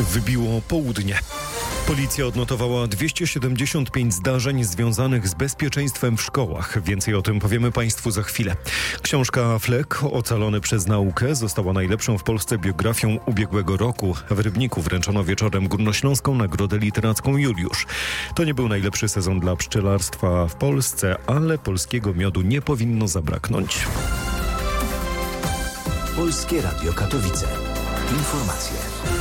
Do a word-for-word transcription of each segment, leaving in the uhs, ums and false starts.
Wybiło południe. Policja odnotowała dwieście siedemdziesiąt pięć zdarzeń związanych z bezpieczeństwem w szkołach. Więcej o tym powiemy Państwu za chwilę. Książka Fleck, ocalony przez naukę, została najlepszą w Polsce biografią ubiegłego roku. W Rybniku wręczono wieczorem Górnośląską Nagrodę Literacką Juliusz. To nie był najlepszy sezon dla pszczelarstwa w Polsce, ale polskiego miodu nie powinno zabraknąć. Polskie Radio Katowice. Informacje.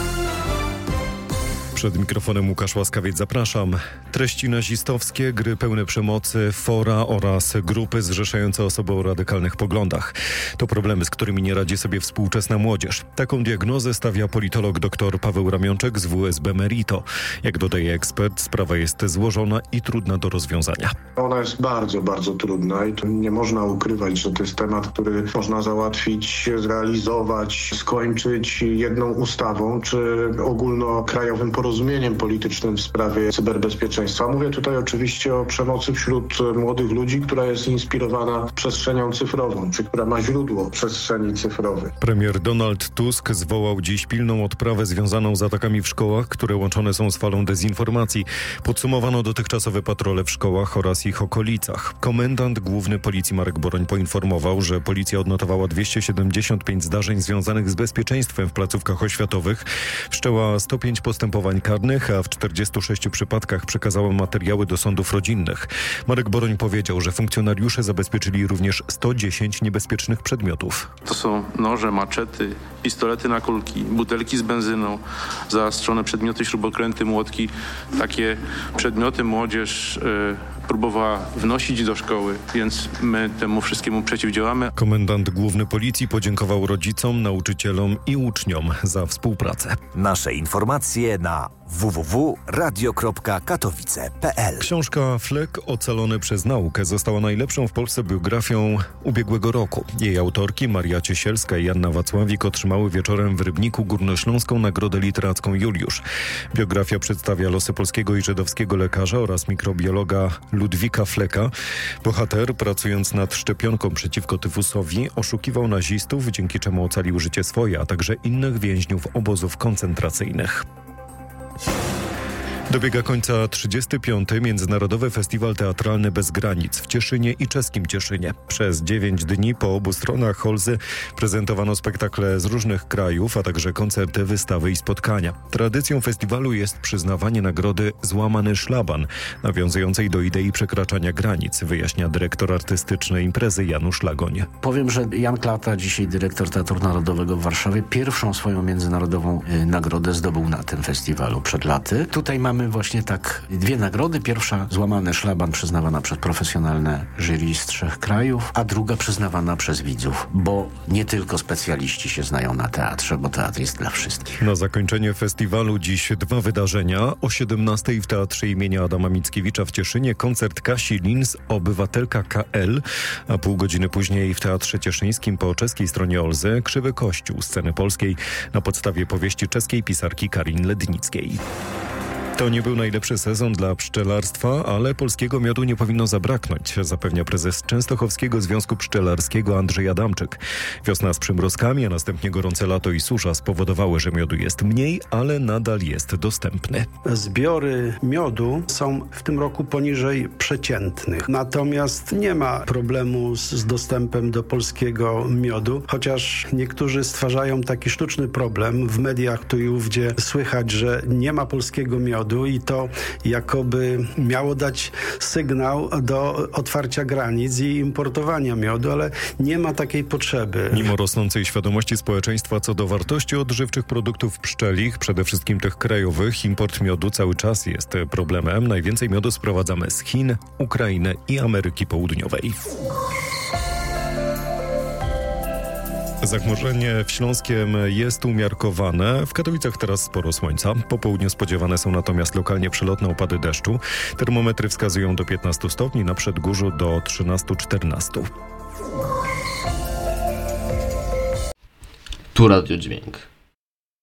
Przed mikrofonem Łukasz Łaskawiec, zapraszam. Treści nazistowskie, gry pełne przemocy, fora oraz grupy zrzeszające osoby o radykalnych poglądach. To problemy, z którymi nie radzi sobie współczesna młodzież. Taką diagnozę stawia politolog dr Paweł Ramionczek z W S B Merito. Jak dodaje ekspert, sprawa jest złożona i trudna do rozwiązania. Ona jest bardzo, bardzo trudna i tu nie można ukrywać, że to jest temat, który można załatwić, zrealizować, skończyć jedną ustawą czy ogólnokrajowym porozumieniem politycznym w sprawie cyberbezpieczeństwa. Mówię tutaj oczywiście o przemocy wśród młodych ludzi, która jest inspirowana przestrzenią cyfrową, czy która ma źródło w przestrzeni cyfrowej. Premier Donald Tusk zwołał dziś pilną odprawę związaną z atakami w szkołach, które łączone są z falą dezinformacji. Podsumowano dotychczasowe patrole w szkołach oraz ich okolicach. Komendant główny policji Marek Boroń poinformował, że policja odnotowała dwieście siedemdziesiąt pięć zdarzeń związanych z bezpieczeństwem w placówkach oświatowych. Wszczęła sto pięć postępowań karnych, a w czterdziestu sześciu przypadkach przekazała materiały do sądów rodzinnych. Marek Boroń powiedział, że funkcjonariusze zabezpieczyli również sto dziesięć niebezpiecznych przedmiotów. To są noże, maczety, pistolety na kulki, butelki z benzyną, zaostrzone przedmioty, śrubokręty, młotki. Takie przedmioty młodzież yy, próbowała wnosić do szkoły, więc my temu wszystkiemu przeciwdziałamy. Komendant główny policji podziękował rodzicom, nauczycielom i uczniom za współpracę. Nasze informacje na w w w kropka radio kropka katowice kropka p l. Książka Fleck, ocalony przez naukę, została najlepszą w Polsce biografią ubiegłego roku. Jej autorki Maria Ciesielska i Anna Wacławik otrzymały wieczorem w Rybniku Górnośląską Nagrodę Literacką Juliusz. Biografia przedstawia losy polskiego i żydowskiego lekarza oraz mikrobiologa Ludwika Flecka. Bohater, pracując nad szczepionką przeciwko tyfusowi, oszukiwał nazistów, dzięki czemu ocalił życie swoje, a także innych więźniów obozów koncentracyjnych. Dobiega końca trzydziesty piąty Międzynarodowy Festiwal Teatralny Bez Granic w Cieszynie i czeskim Cieszynie. Przez dziewięć dni po obu stronach Holzy prezentowano spektakle z różnych krajów, a także koncerty, wystawy i spotkania. Tradycją festiwalu jest przyznawanie nagrody Złamany Szlaban, nawiązującej do idei przekraczania granic, wyjaśnia dyrektor artystyczny imprezy Janusz Lagoń. Powiem, że Jan Klata, dzisiaj dyrektor Teatru Narodowego w Warszawie, pierwszą swoją międzynarodową y, nagrodę zdobył na tym festiwalu przed laty. Tutaj mamy Mamy właśnie tak dwie nagrody. Pierwsza Złamany Szlaban przyznawana przez profesjonalne jury z trzech krajów, a druga przyznawana przez widzów, bo nie tylko specjaliści się znają na teatrze, bo teatr jest dla wszystkich. Na zakończenie festiwalu dziś dwa wydarzenia. O siedemnastej w Teatrze imienia Adama Mickiewicza w Cieszynie koncert Kasi Lins, Obywatelka K L, a pół godziny później w Teatrze Cieszyńskim po czeskiej stronie Olzy Krzywy Kościół sceny polskiej na podstawie powieści czeskiej pisarki Karin Lednickiej. To nie był najlepszy sezon dla pszczelarstwa, ale polskiego miodu nie powinno zabraknąć, zapewnia prezes Częstochowskiego Związku Pszczelarskiego Andrzej Adamczyk. Wiosna z przymrozkami, a następnie gorące lato i susza spowodowały, że miodu jest mniej, ale nadal jest dostępny. Zbiory miodu są w tym roku poniżej przeciętnych. Natomiast nie ma problemu z, z dostępem do polskiego miodu, chociaż niektórzy stwarzają taki sztuczny problem. W mediach tu i ówdzie słychać, że nie ma polskiego miodu, i to jakoby miało dać sygnał do otwarcia granic i importowania miodu, ale nie ma takiej potrzeby. Mimo rosnącej świadomości społeczeństwa co do wartości odżywczych produktów pszczelich, przede wszystkim tych krajowych, import miodu cały czas jest problemem. Najwięcej miodu sprowadzamy z Chin, Ukrainy i Ameryki Południowej. Zachmurzenie w Śląskiem jest umiarkowane. W Katowicach teraz sporo słońca. Po południu spodziewane są natomiast lokalnie przelotne opady deszczu. Termometry wskazują do piętnastu stopni, na Przedgórzu do trzynastu czternastu. Tu Radio Dźwięk.